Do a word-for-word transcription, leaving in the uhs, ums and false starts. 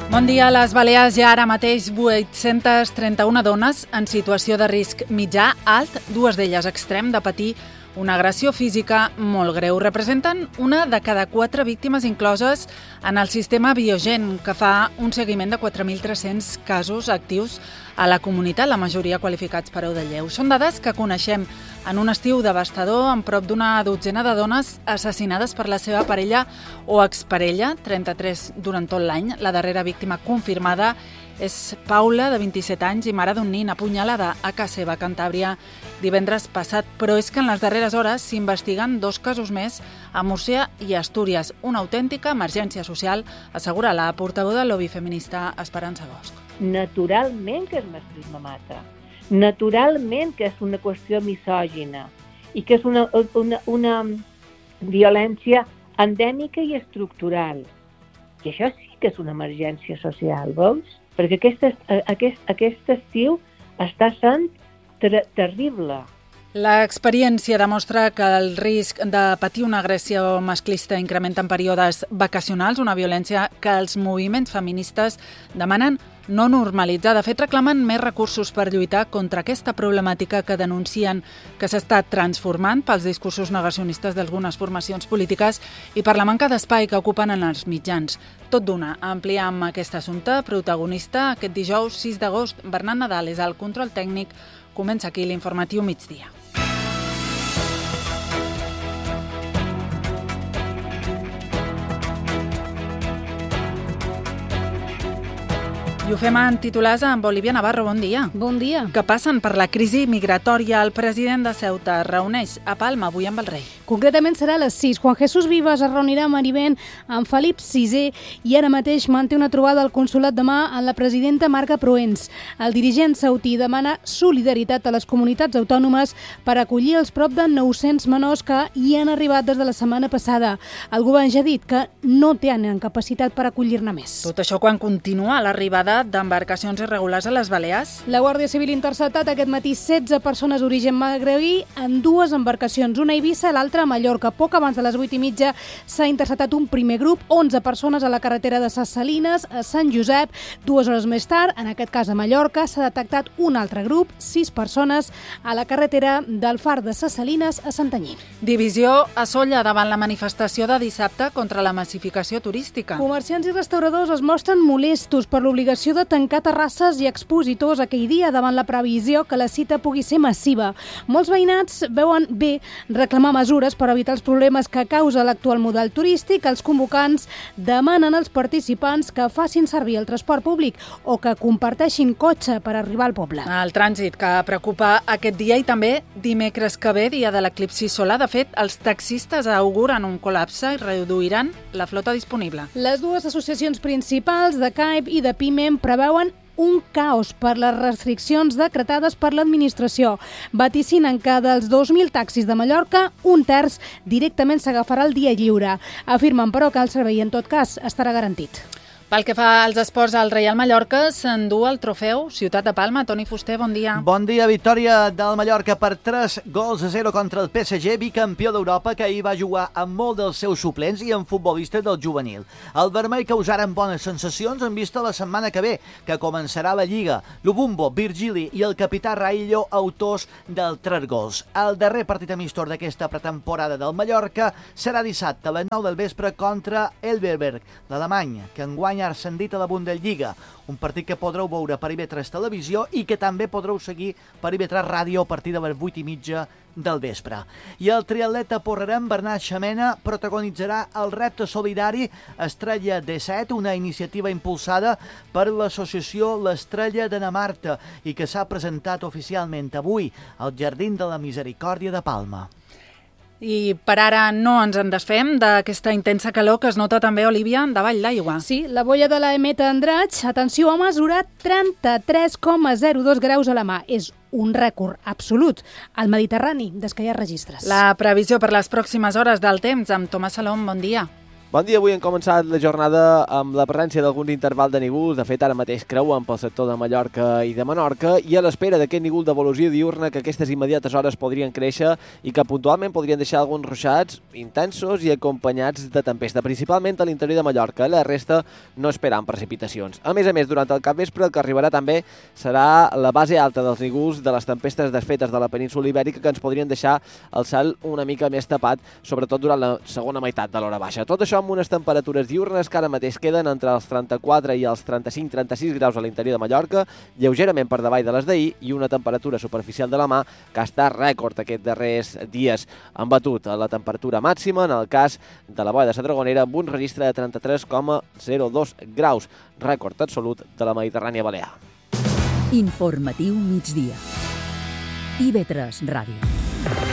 Bon dia. A les Balears hi ha ara mateix vuit-centes trenta-una dones en situació de risc mitjà alt, dues d'elles extrem, de patir una agressió física molt greu. Representen una de cada quatre víctimes incloses en el sistema Biogen, que fa un seguiment de quatre mil tres-cents casos actius a la comunitat, la majoria qualificats per de lleu. Són dades que coneixem en un estiu devastador amb prop d'una dotzena de dones assassinades per la seva parella o exparella, trenta-tres durant tot l'any. La darrera víctima confirmada és Paula, de vint-i-set anys, i mare d'un nin, apunyalada a casa seva, a Cantàbria, divendres passat. Però és que en les darreres hores s'investiguen dos casos més a Múrcia i Astúries. Una autèntica emergència social, assegura la portaveu del lobby feminista Esperança Bosch. Naturalment que el masclisme mata. Naturalment que és una qüestió misògina i que és una, una, una violència endèmica i estructural. I això sí que és una emergència social, veus? Perquè aquest, aquest, aquest estiu està sent ter terrible. L'experiència demostra que el risc de patir una agressió masclista incrementa en períodes vacacionals, una violència que els moviments feministes demanen no normalitzar. De fet, reclamen més recursos per lluitar contra aquesta problemàtica que denuncien que s'està transformant pels discursos negacionistes d'algunes formacions polítiques i per la manca d'espai que ocupen en els mitjans. Tot d'una, ampliar amb aquest assumpte, protagonista aquest dijous sis d'agost. Bernat Nadal és el control tècnic. Comença aquí l'informatiu migdia. I ho fem en titulars amb Olivia Navarro. Bon dia. Bon dia. Que passen per la crisi migratòria. El president de Ceuta reuneix a Palma avui amb el rei. Concretament serà a les sis. Juan Jesús Vivas es reunirà a Marivent amb Felip sisè i ara mateix manté una trobada al consolat demà amb la presidenta Marga Proens. El dirigent sautí demana solidaritat a les comunitats autònomes per acollir els prop de nou-cents menors que hi han arribat des de la setmana passada. El govern ja ha dit que no tenen capacitat per acollir-ne més. Tot això quan continua l'arribada d'embarcacions irregulars a les Balears. La Guàrdia Civil ha interceptat aquest matí setze persones d'origen magrebí en dues embarcacions, una a Eivissa i l'altra a Mallorca. Poc abans de les vuit i mitja s'ha interceptat un primer grup, onze persones a la carretera de Ses Salines a Sant Josep. Dues hores més tard, en aquest cas a Mallorca, s'ha detectat un altre grup, sis persones, a la carretera del Far de Ses Salines a Santanyí. Divisió a Sóller davant la manifestació de dissabte contra la massificació turística. Comerciants i restauradors es mostren molestos per l'obligació de tancar terrasses i expositors aquell dia davant la previsió que la cita pugui ser massiva. Molts veïnats veuen bé reclamar mesures per evitar els problemes que causa l'actual model turístic. Els convocants demanen als participants que facin servir el transport públic o que comparteixin cotxe per arribar al poble. El trànsit que preocupa aquest dia i també dimecres que ve, dia de l'eclipsi solar. De fet, els taxistes auguren un col·lapse i reduiran la flota disponible. Les dues associacions principals de C A I P i de PIMEM preveuen un caos per les restriccions decretades per l'administració. Vaticinen que dels dos mil taxis de Mallorca, un terç directament s'agafarà el dia lliure. Afirmen, però, que el servei, en tot cas, estarà garantit. Pel que fa als esports, el Reial Mallorca s'endú el trofeu Ciutat de Palma. Toni Fuster, bon dia. Bon dia. Victòria del Mallorca per tres gols a zero contra el P S G, bicampió d'Europa, que ahir va jugar amb molt dels seus suplents i amb futbolistes del juvenil. El vermell causaren bones sensacions en vista la setmana que ve, que començarà la Lliga. Lubumbo, Virgili i el capità Raillo, autors del tres gols. El darrer partit amistós d'aquesta pretemporada del Mallorca serà dissabte a les nou del vespre contra Elversberg, l'alemany, que enguany ha ascendit a la Bundesliga, un partit que podreu veure per I V tres Televisió i que també podreu seguir per I V tres Ràdio a partir de les vuit i mitja del vespre. I el triatleta porrerem Bernat Xamena protagonitzarà el repte solidari Estrella disset, una iniciativa impulsada per l'associació l'Estrella de Namarta i que s'ha presentat oficialment avui al Jardí de la Misericòrdia de Palma. I per ara no ens en desfem d'aquesta intensa calor que es nota també, Olivia, davall l'aigua. Sí, la boia de la Emeta Andratx, atenció, ha mesurat trenta-tres coma zero dos graus a la mà. És un rècord absolut al Mediterrani des que hi ha registres. La previsió per les pròximes hores del temps amb Tomàs Salom, bon dia. Bon dia, avui hem començat la jornada amb la presència d'alguns intervals de nígols. De fet, ara mateix creuen pel sector de Mallorca i de Menorca i a l'espera d'aquest nígol d'evolució diurna que aquestes immediates hores podrien créixer i que puntualment podrien deixar alguns ruixats intensos i acompanyats de tempesta, principalment a l'interior de Mallorca. La resta no esperen precipitacions. A més a més, durant el capvespre el que arribarà també serà la base alta dels nígols de les tempestes desfetes de la península Ibèrica que ens podrien deixar el cel una mica més tapat, sobretot durant la segona meitat de l'hora baixa. Tot això amb unes temperatures diurnes que ara mateix queden entre els trenta-quatre i els trenta-cinc trenta-sis graus a l'interior de Mallorca, lleugerament per davall de les d'ahir, i una temperatura superficial de la mà que ha estat rècord aquests darrers dies. Han batut la temperatura màxima en el cas de la Boia de la Dragonera amb un registre de trenta-tres coma zero dos graus, rècord absolut de la Mediterrània Balear. Informatiu migdia. i ve tres Ràdio.